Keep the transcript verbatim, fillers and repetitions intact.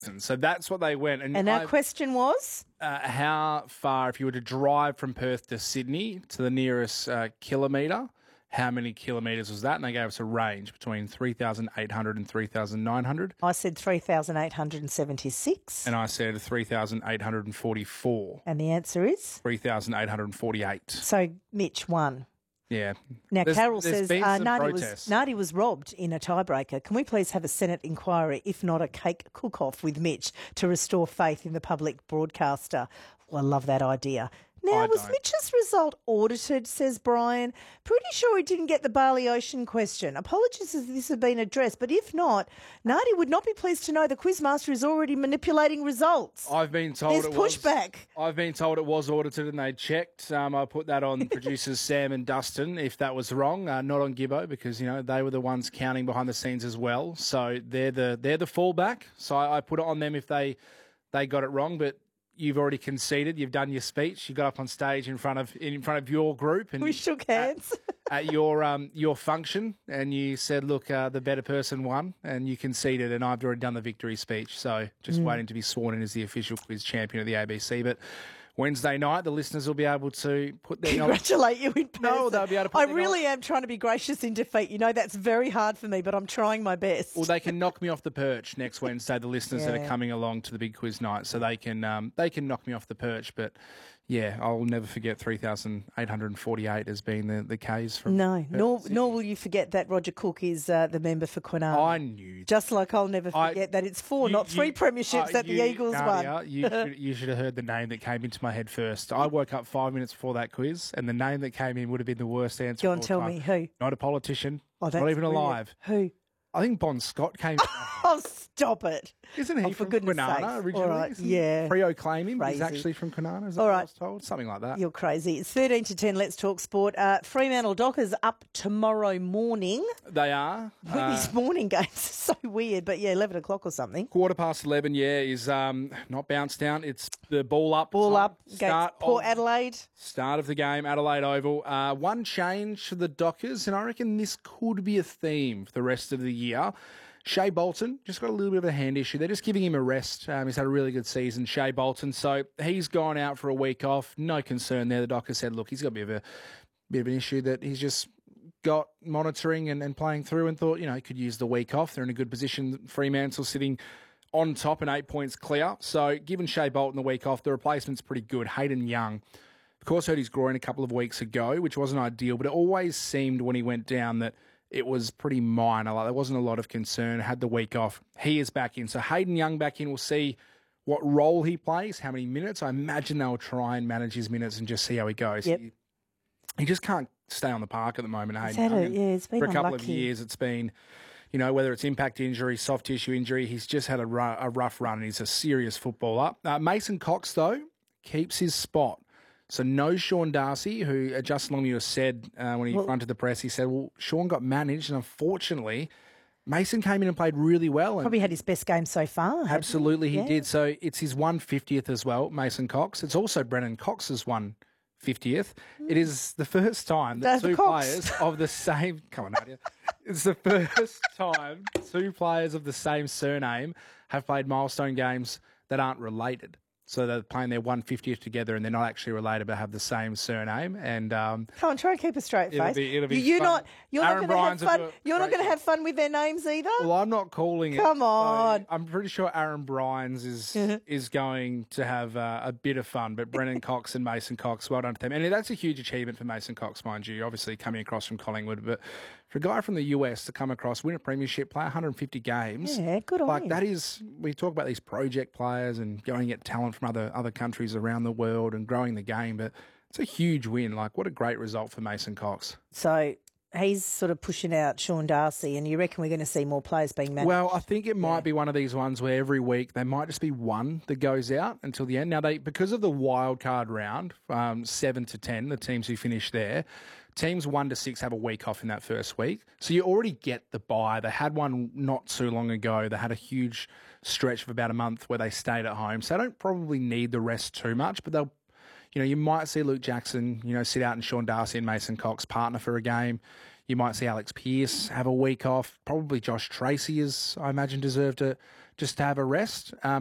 distance. So that's what they went. And, And our I- question was? uh, how far, if you were to drive from Perth to Sydney to the nearest uh, kilometre, how many kilometres was that? And they gave us a range between three thousand eight hundred and three thousand nine hundred. I said three thousand eight hundred seventy-six. And I said three thousand eight hundred forty-four. And the answer is? three thousand eight hundred forty-eight. So Mitch won. Yeah. Now, There's- Carol there's says been uh, some Nardi, was, protests. Nardi was robbed in a tiebreaker. Can we please have a Senate inquiry, if not a cake cook-off with Mitch, to restore faith in the public broadcaster? Well, I love that idea. Now, I was don't. Mitch's result audited, says Brian? Pretty sure he didn't get the Bali Ocean question. Apologies if this had been addressed, but if not, Nardi would not be pleased to know the Quizmaster is already manipulating results. I've been told There's it was pushback. I've been told it was audited and they checked. Um, I put that on producers Sam and Dustin if that was wrong, uh, not on Gibbo, because you know they were the ones counting behind the scenes as well. So they're the they're the fallback. So I, I put it on them if they they got it wrong, but. You've already conceded. You've done your speech. You got up on stage in front of in front of your group, and We shook hands. at, at your um your function, and you said, "Look, uh, the better person won," and you conceded. And I've already done the victory speech, so just waiting to be sworn in as the official quiz champion of the A B C. But Wednesday night, the listeners will be able to put their knowledge. Congratulate you in person. No, they'll be able to put I their really am trying to be gracious in defeat. You know, that's very hard for me, but I'm trying my best. Well, they can knock me off the perch next Wednesday. The listeners that Yeah. are coming along to the big quiz night, so they can um, they can knock me off the perch. But yeah, I'll never forget three thousand eight hundred forty-eight as being the the K's from. No, nor, Perth. nor will you forget that Roger Cook is uh, the member for Kwinana. I knew. Just like I'll never I- forget that it's four, You- not three you- premierships uh, that you- the Eagles Nadia, won. You should, you should have heard the name that came into my head first. I woke up five minutes before that quiz, and the name that came in would have been the worst answer. Go of and all tell time. me who. Not a politician. Oh, that's not even brilliant. alive. Who? I think Bon Scott came. Oh, stop it. Isn't he Oh, for from goodness Kwinana sakes. originally? All right, Isn't yeah. Freo claim him. He's Crazy. actually from Kwinana. Is that All what right. I was told? Something like that. You're crazy. It's thirteen to ten. Let's talk sport. Uh, Fremantle Dockers up tomorrow morning. They are. Uh, These morning games are so weird, but yeah, eleven o'clock or something. quarter past eleven, yeah, is um, not bounce down. It's the ball up. Ball time. up Start against Port of- Adelaide. Start of the game, Adelaide Oval. Uh, one change for the Dockers, and I reckon this could be a theme for the rest of the year. Shea Bolton just got a little bit of a hand issue. They're just giving him a rest. Um, he's had a really good season, Shea Bolton. So he's gone out for a week off. No concern there. The Dockers said, look, he's got a bit of a bit of an issue that he's just got monitoring and, and playing through, and thought, you know, he could use the week off. They're in a good position. Fremantle sitting on top and eight points clear. So given Shea Bolton the week off, the replacement's pretty good. Hayden Young, of course, hurt his groin a couple of weeks ago, which wasn't ideal, but it always seemed when he went down that it was pretty minor. Like, there wasn't a lot of concern. Had the week off. He is back in. So Hayden Young back in. We'll see what role he plays, how many minutes. I imagine they'll try and manage his minutes and just see how he goes. Yep. He, he just can't stay on the park at the moment, Hayden He's had Young. a- And yeah, it's been for a couple unlucky. of years, it's been, you know, whether it's impact injury, soft tissue injury, he's just had a, ru- a rough run, and he's a serious footballer. Uh, Mason Cox, though, keeps his spot. So no Sean Darcy, who uh, Justin Longmuir said uh, when he Well- fronted the press, he said, well, Sean got managed, and unfortunately, Mason came in and played really well. And Probably had his best game so far. hadn't he? absolutely, he Yeah. did. So it's his one hundred fiftieth as well, Mason Cox. It's also Brennan Cox's one hundred fiftieth. It is the first time that That's two Cox. players of the same... Come on, Nadia. It's the first time two players of the same surname have played milestone games that aren't related. So they're playing their one hundred fiftieth together, and they're not actually related, but have the same surname. And um, Come on, try and keep a straight It'll face. be- it'll be You- you're fun. not. You're Aaron not going to have Bryans fun. will do a You're not great going to job. have fun with their names either. well, I'm not calling it. Come so on. I'm pretty sure Aaron Bryans is is going to have uh, a bit of fun, but Brennan Cox and Mason Cox, well done to them. And that's a huge achievement for Mason Cox, mind you, obviously coming across from Collingwood. But for a guy from the U S to come across, win a premiership, play one hundred fifty games, Yeah, good on like him. that is, we talk about these project players and going to get talent from other, other countries around the world and growing the game, but it's a huge win. Like, what a great result for Mason Cox. So he's sort of pushing out Sean Darcy, and you reckon we're going to see more players being managed? Well, I think it might Yeah. be one of these ones where every week they might just be one that goes out until the end. Now, they because of the wild card round, um, seven to ten, the teams who finish there, teams one to six have a week off in that first week. So you already get the bye. They had one not too long ago. They had a huge stretch of about a month where they stayed at home. So they don't probably need the rest too much, but they'll, you know, you might see Luke Jackson, you know, sit out and Sean Darcy and Mason Cox partner for a game. You might see Alex Pearce have a week off. Probably Josh Tracy is, I imagine, deserved to just to have a rest. Um,